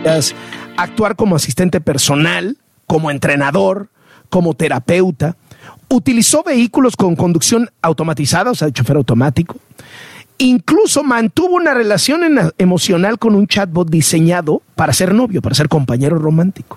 actuar como asistente personal, como entrenador, como terapeuta. Utilizó vehículos con conducción automatizada, o sea, de chofer automático. Incluso mantuvo una relación emocional con un chatbot diseñado para ser novio, para ser compañero romántico.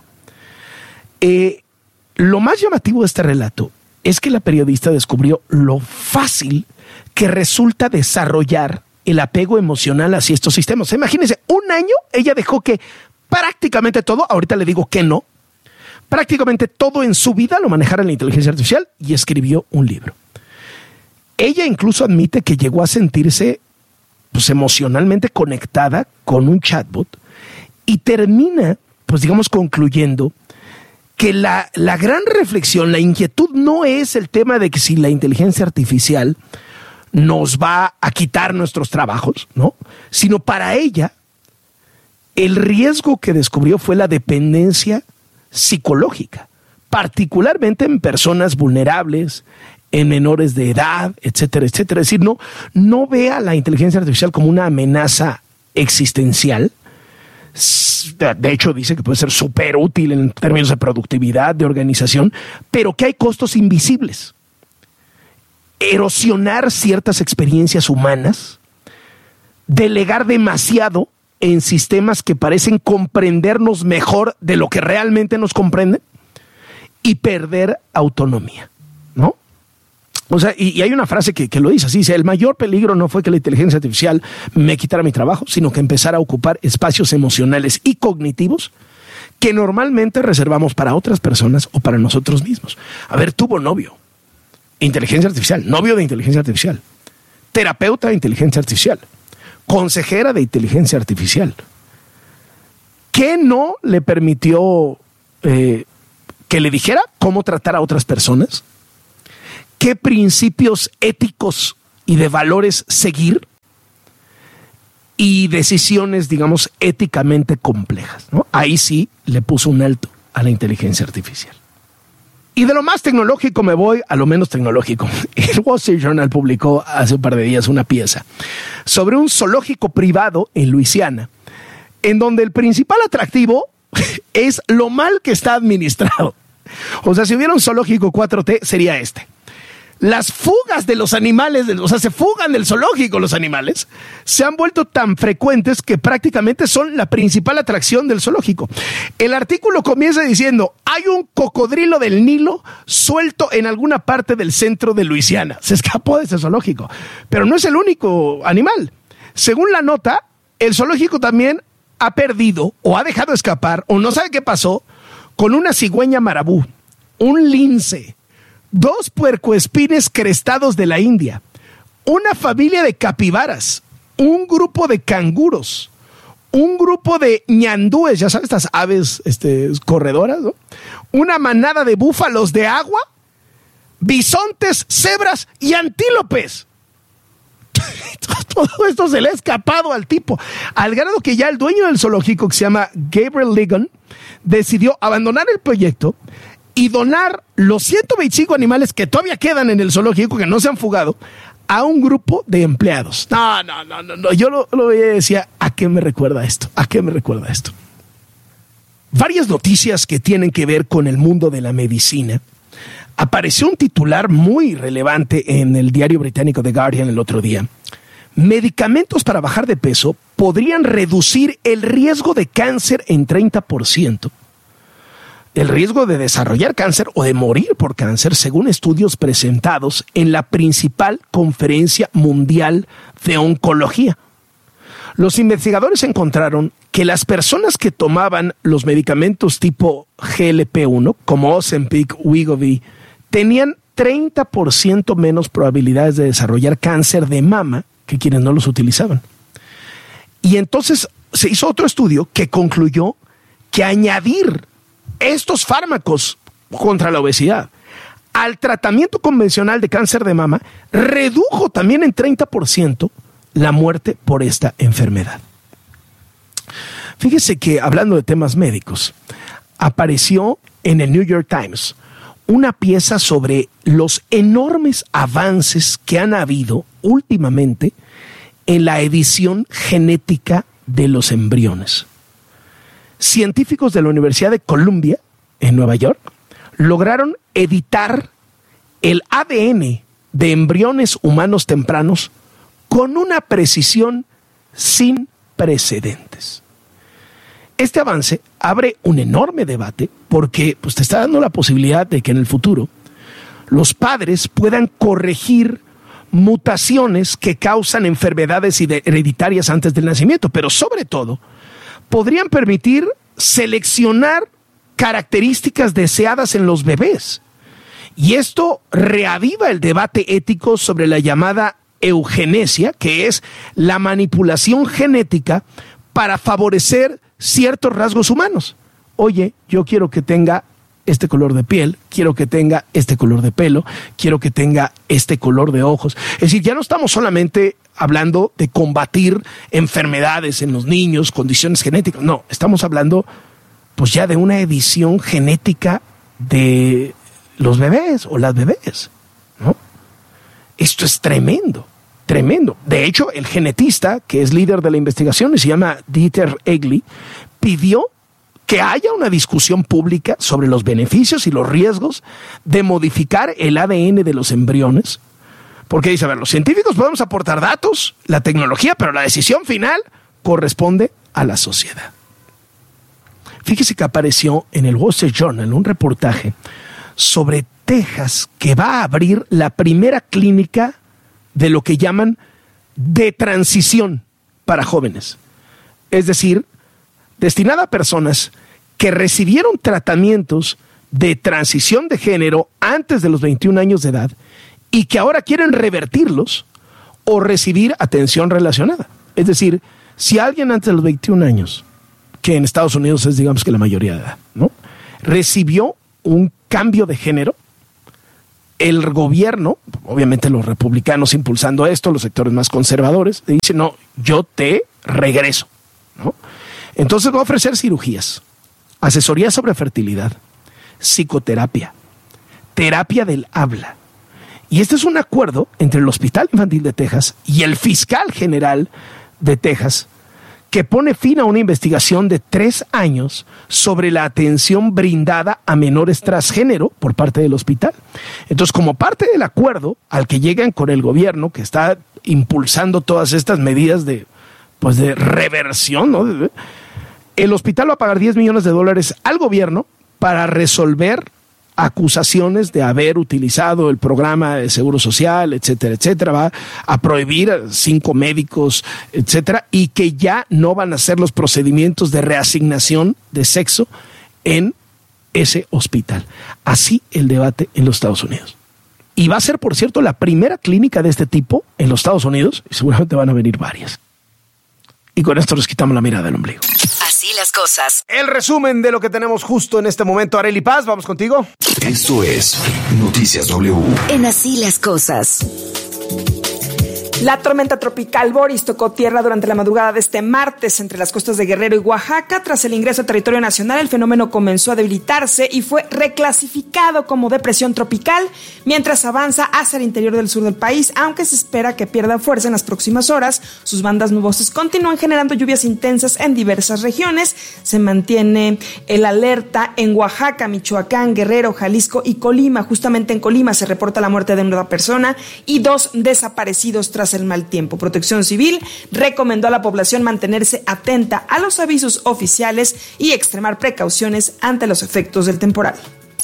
Lo más llamativo de este relato es que la periodista descubrió lo fácil que resulta desarrollar el apego emocional hacia estos sistemas. Imagínense, un año ella dejó que prácticamente todo, ahorita le digo que no, prácticamente todo en su vida lo manejara la inteligencia artificial y escribió un libro. Ella incluso admite que llegó a sentirse pues, emocionalmente conectada con un chatbot y termina, pues digamos, concluyendo que la gran reflexión, la inquietud no es el tema de que si la inteligencia artificial nos va a quitar nuestros trabajos, ¿no? Sino para ella, el riesgo que descubrió fue la dependencia psicológica, particularmente en personas vulnerables, en menores de edad, etcétera, etcétera. Es decir, no ve a la inteligencia artificial como una amenaza existencial. De hecho, dice que puede ser súper útil en términos de productividad, de organización, pero que hay costos invisibles. Erosionar ciertas experiencias humanas, delegar demasiado en sistemas que parecen comprendernos mejor de lo que realmente nos comprenden y perder autonomía, ¿no? O sea, y hay una frase que lo dice así, dice, el mayor peligro no fue que la inteligencia artificial me quitara mi trabajo, sino que empezara a ocupar espacios emocionales y cognitivos que normalmente reservamos para otras personas o para nosotros mismos. A ver, tuvo novio, inteligencia artificial, novio de inteligencia artificial, terapeuta de inteligencia artificial, consejera de inteligencia artificial. ¿Qué no le permitió que le dijera cómo tratar a otras personas? ¿Qué principios éticos y de valores seguir? Y decisiones, digamos, éticamente complejas, ¿no? Ahí sí le puso un alto a la inteligencia artificial. Y de lo más tecnológico me voy a lo menos tecnológico. El Wall Street Journal publicó hace un par de días una pieza sobre un zoológico privado en Luisiana, en donde el principal atractivo es lo mal que está administrado. O sea, si hubiera un zoológico 4T, sería este. Las fugas de los animales, o sea, se fugan del zoológico los animales, se han vuelto tan frecuentes que prácticamente son la principal atracción del zoológico. El artículo comienza diciendo, hay un cocodrilo del Nilo suelto en alguna parte del centro de Luisiana. Se escapó de ese zoológico, pero no es el único animal. Según la nota, el zoológico también ha perdido o ha dejado escapar, o no sabe qué pasó, con una cigüeña marabú, un lince, 2 puercoespines crestados de la India, una familia de capibaras, un grupo de canguros, un grupo de ñandúes, ya sabes, estas aves corredoras, ¿no? Una manada de búfalos de agua, bisontes, cebras y antílopes. Todo esto se le ha escapado al tipo, al grado que ya el dueño del zoológico, que se llama Gabriel Ligon, decidió abandonar el proyecto y donar los 125 animales que todavía quedan en el zoológico, que no se han fugado, a un grupo de empleados. No. Yo lo veía y decía, ¿a qué me recuerda esto? ¿A qué me recuerda esto? Varias noticias que tienen que ver con el mundo de la medicina. Apareció un titular muy relevante en el diario británico The Guardian el otro día. Medicamentos para bajar de peso podrían reducir el riesgo de cáncer en 30%. El riesgo de desarrollar cáncer o de morir por cáncer, según estudios presentados en la principal conferencia mundial de oncología. Los investigadores encontraron que las personas que tomaban los medicamentos tipo GLP-1, como Ozempic, Wegovy, tenían 30% menos probabilidades de desarrollar cáncer de mama que quienes no los utilizaban. Y entonces se hizo otro estudio que concluyó que añadir estos fármacos contra la obesidad al tratamiento convencional de cáncer de mama redujo también en 30% la muerte por esta enfermedad. Fíjese que, hablando de temas médicos, apareció en el New York Times una pieza sobre los enormes avances que han habido últimamente en la edición genética de los embriones. científicos de la Universidad de Columbia, en Nueva York, lograron editar el ADN de embriones humanos tempranos con una precisión sin precedentes. Este avance abre un enorme debate porque te está dando la posibilidad de que en el futuro los padres puedan corregir mutaciones que causan enfermedades hereditarias antes del nacimiento, pero sobre todo podrían permitir seleccionar características deseadas en los bebés. Y esto reaviva el debate ético sobre la llamada eugenesia, que es la manipulación genética para favorecer ciertos rasgos humanos. Oye, yo quiero que tenga este color de piel, quiero que tenga este color de pelo, quiero que tenga este color de ojos. Es decir, ya no estamos solamente hablando de combatir enfermedades en los niños, condiciones genéticas. No, estamos hablando ya de una edición genética de los bebés o las bebés, ¿no? Esto es tremendo, tremendo. De hecho, el genetista, que es líder de la investigación y se llama Dieter Egli, pidió que haya una discusión pública sobre los beneficios y los riesgos de modificar el ADN de los embriones. Porque dice, a ver, los científicos podemos aportar datos, la tecnología, pero la decisión final corresponde a la sociedad. Fíjese que apareció en el Wall Street Journal un reportaje sobre Texas, que va a abrir la primera clínica de lo que llaman de transición para jóvenes. Es decir, destinada a personas que recibieron tratamientos de transición de género antes de los 21 años de edad y que ahora quieren revertirlos o recibir atención relacionada. Es decir, si alguien antes de los 21 años, que en Estados Unidos es digamos que la mayoría de edad, ¿no?, recibió un cambio de género, el gobierno, obviamente los republicanos impulsando esto, los sectores más conservadores, dicen, no, yo te regreso, ¿no? Entonces va a ofrecer cirugías, asesoría sobre fertilidad, psicoterapia, terapia del habla. Y este es un acuerdo entre el Hospital Infantil de Texas y el fiscal general de Texas, que pone fin a una investigación de 3 años sobre la atención brindada a menores transgénero por parte del hospital. Entonces, como parte del acuerdo al que llegan con el gobierno, que está impulsando todas estas medidas de reversión, ¿no?, el hospital va a pagar $10 millones al gobierno para resolver acusaciones de haber utilizado el programa de seguro social, etcétera, etcétera. Va a prohibir a 5 médicos, etcétera, y que ya no van a hacer los procedimientos de reasignación de sexo en ese hospital. Así el debate en los Estados Unidos. Y va a ser, por cierto, la primera clínica de este tipo en los Estados Unidos, y seguramente van a venir varias. Y con esto nos quitamos la mirada del ombligo. Así las cosas. El resumen de lo que tenemos justo en este momento. Arely Paz, vamos contigo. Esto es Noticias W. En Así las cosas. La tormenta tropical Boris tocó tierra durante la madrugada de este martes entre las costas de Guerrero y Oaxaca. Tras el ingreso a territorio nacional, el fenómeno comenzó a debilitarse y fue reclasificado como depresión tropical mientras avanza hacia el interior del sur del país, aunque se espera que pierda fuerza en las próximas horas. Sus bandas nubosas continúan generando lluvias intensas en diversas regiones. Se mantiene el alerta en Oaxaca, Michoacán, Guerrero, Jalisco y Colima. Justamente en Colima se reporta la muerte de una persona y 2 desaparecidos tras el mal tiempo. Protección Civil recomendó a la población mantenerse atenta a los avisos oficiales y extremar precauciones ante los efectos del temporal.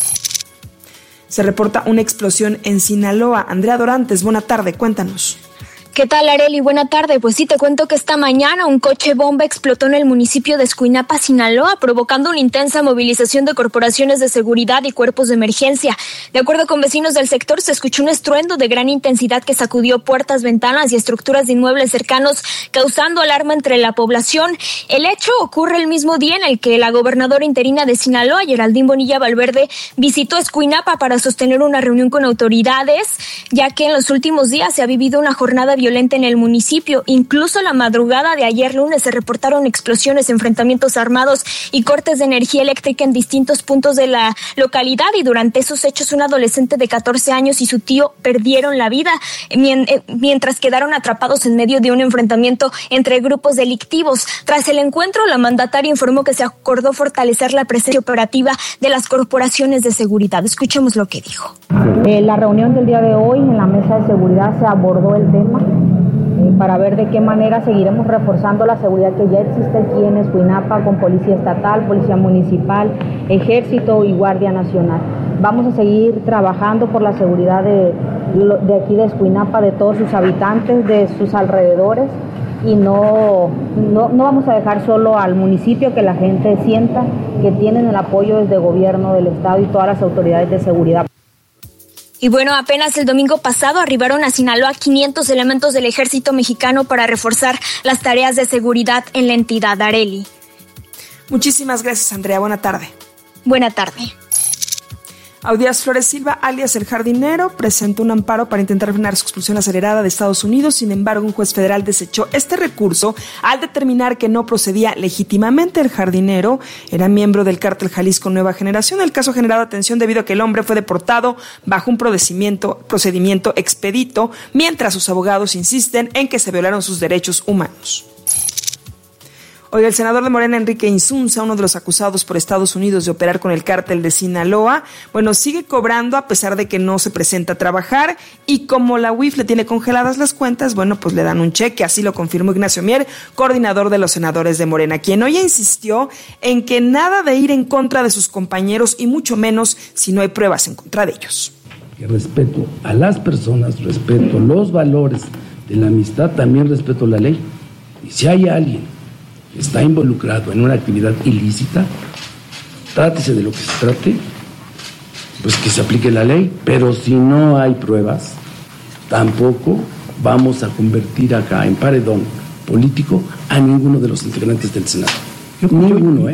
Se reporta una explosión en Sinaloa. Andrea Dorantes, buena tarde, cuéntanos. ¿Qué tal, Arely? Buena tarde. Pues sí, te cuento que esta mañana un coche bomba explotó en el municipio de Escuinapa, Sinaloa, provocando una intensa movilización de corporaciones de seguridad y cuerpos de emergencia. De acuerdo con vecinos del sector, se escuchó un estruendo de gran intensidad que sacudió puertas, ventanas y estructuras de inmuebles cercanos, causando alarma entre la población. El hecho ocurre el mismo día en el que la gobernadora interina de Sinaloa, Geraldine Bonilla Valverde, visitó Escuinapa para sostener una reunión con autoridades, ya que en los últimos días se ha vivido una jornada violenta violenta en el municipio. Incluso la madrugada de ayer lunes se reportaron explosiones, enfrentamientos armados y cortes de energía eléctrica en distintos puntos de la localidad, y durante esos hechos un adolescente de 14 años y su tío perdieron la vida mientras quedaron atrapados en medio de un enfrentamiento entre grupos delictivos. Tras el encuentro, la mandataria informó que se acordó fortalecer la presencia operativa de las corporaciones de seguridad. Escuchemos lo que dijo. La reunión del día de hoy en la mesa de seguridad se abordó el tema para ver de qué manera seguiremos reforzando la seguridad que ya existe aquí en Escuinapa con Policía Estatal, Policía Municipal, Ejército y Guardia Nacional. Vamos a seguir trabajando por la seguridad de aquí de Escuinapa, de todos sus habitantes, de sus alrededores, y no vamos a dejar solo al municipio, que la gente sienta que tienen el apoyo desde el gobierno del estado y todas las autoridades de seguridad. Y bueno, apenas el domingo pasado arribaron a Sinaloa 500 elementos del ejército mexicano para reforzar las tareas de seguridad en la entidad. Areli. Muchísimas gracias, Andrea. Buena tarde. Buena tarde. Audías Flores Silva, alias El Jardinero, presentó un amparo para intentar frenar su expulsión acelerada de Estados Unidos. Sin embargo, un juez federal desechó este recurso al determinar que no procedía legítimamente. El Jardinero era miembro del cártel Jalisco Nueva Generación. El caso ha generado atención debido a que el hombre fue deportado bajo un procedimiento expedito, mientras sus abogados insisten en que se violaron sus derechos humanos. Hoy el senador de Morena, Enrique Insunza, uno de los acusados por Estados Unidos de operar con el cártel de Sinaloa, sigue cobrando a pesar de que no se presenta a trabajar, y como la UIF le tiene congeladas las cuentas, le dan un cheque. Así lo confirmó Ignacio Mier, coordinador de los senadores de Morena, quien hoy insistió en que nada de ir en contra de sus compañeros, y mucho menos si no hay pruebas en contra de ellos. Que respeto a las personas, respeto los valores de la amistad, también respeto la ley. Y si hay alguien está involucrado en una actividad ilícita, trátese de lo que se trate, pues que se aplique la ley, pero si no hay pruebas, tampoco vamos a convertir acá en paredón político a ninguno de los integrantes del Senado. Ninguno,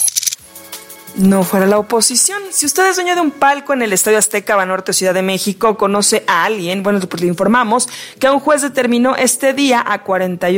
No fuera la oposición. Si usted es dueño de un palco en el Estadio Azteca, Banorte, Ciudad de México, conoce a alguien, le informamos que un juez determinó este día a 48